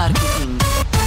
marketing.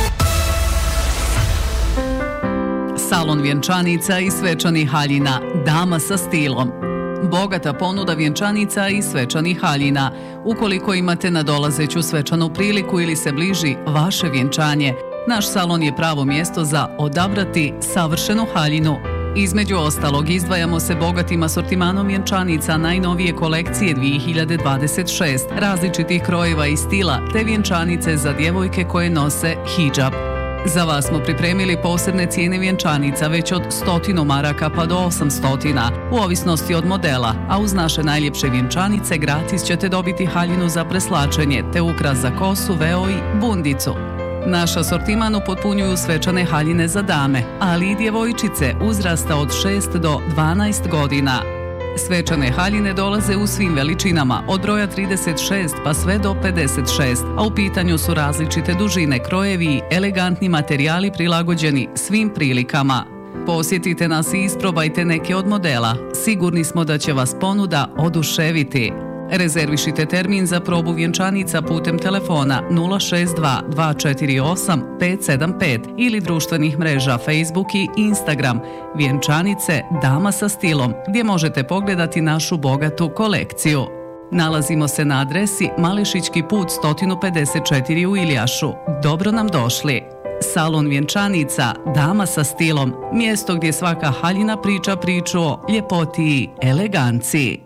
Salon vjenčanica i svečanih haljina, dama sa stilom. Bogata ponuda vjenčanica i svečanih haljina. Ukoliko imate nadolazeću svečanu priliku ili se bliži vaše vjenčanje, naš salon je pravo mjesto za odabrati savršenu haljinu. Između ostalog, izdvajamo se bogatim asortimanom vjenčanica najnovije kolekcije 2026, različitih krojeva i stila, te vjenčanice za djevojke koje nose hidžab. Za vas smo pripremili posebne cijene vjenčanica već od 100 maraka pa do 800, u ovisnosti od modela, a uz naše najljepše vjenčanice gratis ćete dobiti haljinu za preslačenje, te ukras za kosu, veo i bundicu. Naš asortiman upotpunjuju svečane haljine za dame, ali i djevojčice uzrasta od 6 do 12 godina. Svečane haljine dolaze u svim veličinama, od broja 36 pa sve do 56, a u pitanju su različite dužine, krojevi i elegantni materijali prilagođeni svim prilikama. Posjetite nas i isprobajte neke od modela. Sigurni smo da će vas ponuda oduševiti. Rezervišite termin za probu vjenčanica putem telefona 062 248 575 ili društvenih mreža Facebook i Instagram Vjenčanice dama sa stilom, gdje možete pogledati našu bogatu kolekciju. Nalazimo se na adresi Mališićki put 154 u Iljašu. Dobro nam došli. Salon vjenčanica dama sa stilom, mjesto gdje svaka haljina priča priču o ljepoti i eleganciji.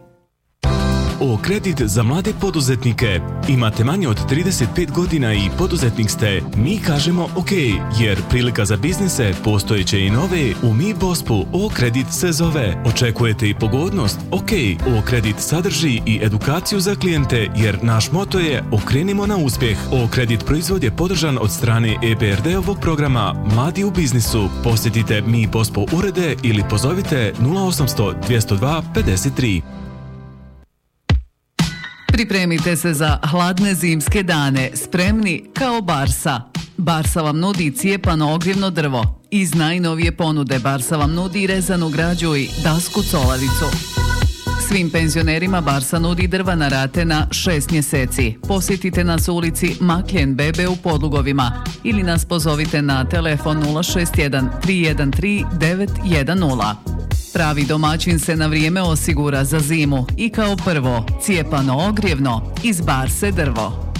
O-kredit za mlade poduzetnike. Imate manje od 35 godina i poduzetnik ste? Mi kažemo OK, jer prilika za biznise postojeće i nove u Mi Bospu O-kredit se zove. Očekujete i pogodnost? OK, O-kredit sadrži i edukaciju za klijente, jer naš moto je okrenimo na uspjeh. O-kredit proizvod je podržan od strane EBRD-ovog programa Mladi u biznisu. Posjetite Mi Bospo urede ili pozovite 0800 202 53. Pripremite se za hladne zimske dane, spremni kao Barsa. Barsa vam nudi cijepano ogrjevno drvo. Iz najnovije ponude Barsa vam nudi rezanu građu i dasku colavicu. Svim penzionerima Barsa nudi drva na rate na 6 mjeseci. Posjetite nas u ulici Makljen Bebe u Podlugovima ili nas pozovite na telefon 061 313 910. Pravi domaćin se na vrijeme osigura za zimu i kao prvo cijepano ogrjevno iz Barse drvo.